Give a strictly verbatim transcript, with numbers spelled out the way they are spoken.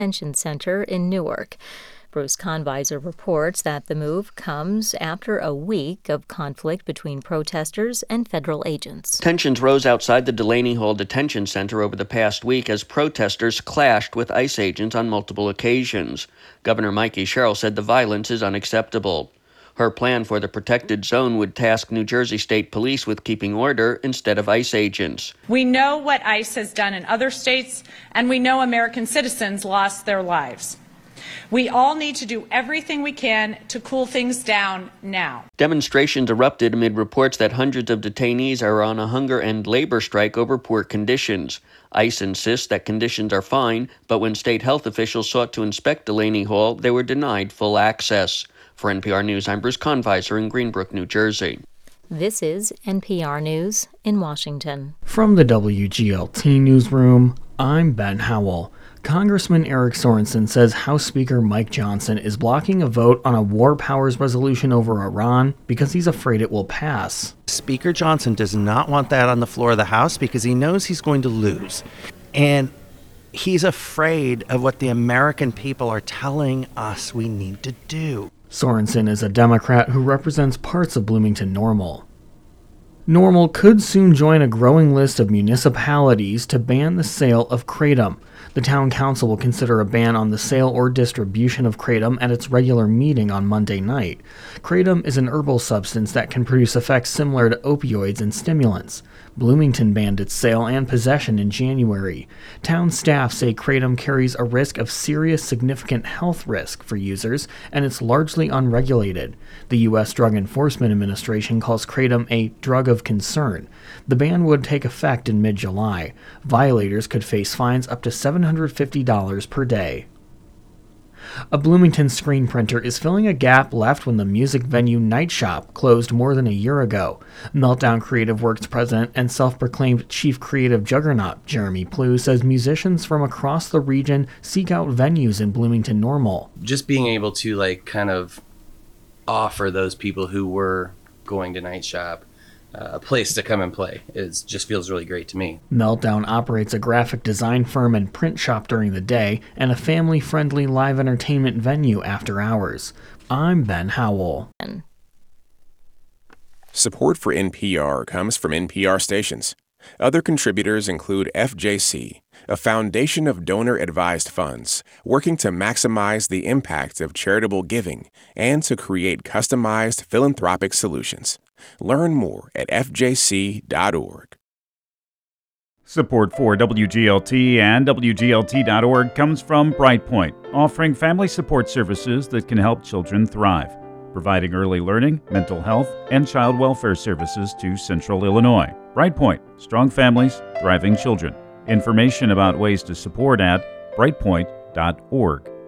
Detention Center in Newark. Bruce Conviser reports that the move comes after a week of conflict between protesters and federal agents. Tensions rose outside the Delaney Hall Detention Center over the past week as protesters clashed with ICE agents on multiple occasions. Governor Mikey Sherrill said the violence is unacceptable. Her plan for the protected zone would task New Jersey State Police with keeping order instead of ICE agents. We know what ICE has done in other states, and we know American citizens lost their lives. We all need to do everything we can to cool things down now. Demonstrations erupted amid reports that hundreds of detainees are on a hunger and labor strike over poor conditions. ICE insists that conditions are fine, but when state health officials sought to inspect Delaney Hall, they were denied full access. For N P R News, I'm Bruce Conviser in Greenbrook, New Jersey. This is N P R News in Washington. From the W G L T Newsroom, I'm Ben Howell. Congressman Eric Sorensen says House Speaker Mike Johnson is blocking a vote on a war powers resolution over Iran because he's afraid it will pass. Speaker Johnson does not want that on the floor of the House because he knows he's going to lose. And he's afraid of what the American people are telling us we need to do. Sorensen is a Democrat who represents parts of Bloomington Normal. Normal could soon join a growing list of municipalities to ban the sale of kratom. The town council will consider a ban on the sale or distribution of kratom at its regular meeting on Monday night. Kratom is an herbal substance that can produce effects similar to opioids and stimulants. Bloomington banned its sale and possession in January. Town staff say kratom carries a risk of serious significant health risk for users, and it's largely unregulated. The U S Drug Enforcement Administration calls kratom a drug of concern. The ban would take effect in mid-July. Violators could face fines up to seven hundred fifty dollars per day. A Bloomington screen printer is filling a gap left when the music venue Night Shop closed more than a year ago. Meltdown Creative Works president and self-proclaimed chief creative juggernaut Jeremy Plew says musicians from across the region seek out venues in Bloomington Normal. Just being able to like kind of offer those people who were going to Night Shop Uh, a place to come and play is just feels really great to me. Meltdown operates a graphic design firm and print shop during the day and a family-friendly live entertainment venue after hours. I'm Ben Howell. Support for N P R comes from N P R stations. Other contributors include F J C, a foundation of donor-advised funds working to maximize the impact of charitable giving and to create customized philanthropic solutions. Learn more at f j c dot org. Support for W G L T and W G L T dot org comes from Brightpoint, offering family support services that can help children thrive, providing early learning, mental health, and child welfare services to Central Illinois. Brightpoint, strong families, thriving children. Information about ways to support at brightpoint dot org.